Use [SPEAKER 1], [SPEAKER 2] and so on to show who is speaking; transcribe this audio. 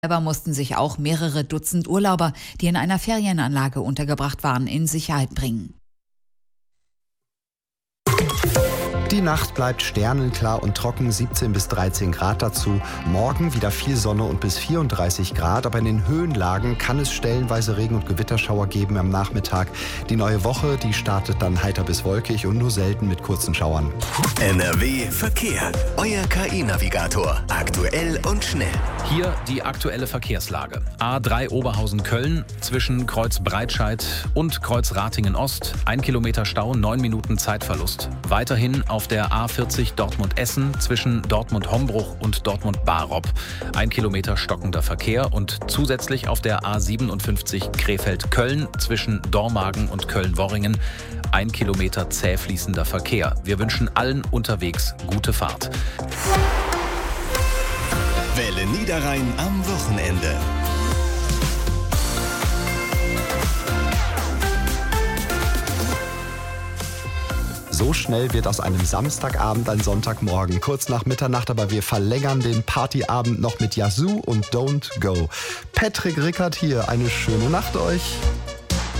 [SPEAKER 1] Dabei mussten sich auch mehrere Dutzend Urlauber, die in einer Ferienanlage untergebracht waren, in Sicherheit bringen.
[SPEAKER 2] Die Nacht bleibt sternenklar und trocken, 17 bis 13 Grad dazu. Morgen wieder viel Sonne und bis 34 Grad, aber in den Höhenlagen kann es stellenweise Regen- und Gewitterschauer geben am Nachmittag. Die neue Woche, die startet dann heiter bis wolkig und nur selten mit kurzen Schauern.
[SPEAKER 3] NRW Verkehr. Euer KI-Navigator. Aktuell und schnell.
[SPEAKER 4] Hier die aktuelle Verkehrslage. A3 Oberhausen-Köln zwischen Kreuz Breitscheid und Kreuz Ratingen-Ost. 1 Kilometer Stau, 9 Minuten Zeitverlust. Weiterhin auf der A40 Dortmund-Essen zwischen Dortmund-Hombruch und Dortmund-Barop. 1 Kilometer stockender Verkehr und zusätzlich auf der A57 Krefeld-Köln zwischen Dormagen und Köln-Worringen. 1 Kilometer zäh fließender Verkehr. Wir wünschen allen unterwegs gute Fahrt.
[SPEAKER 3] Welle Niederrhein am Wochenende.
[SPEAKER 2] So schnell wird aus einem Samstagabend ein Sonntagmorgen, kurz nach Mitternacht, aber wir verlängern den Partyabend noch mit Yazoo und Don't Go. Patrick Rickert hier, eine schöne Nacht euch.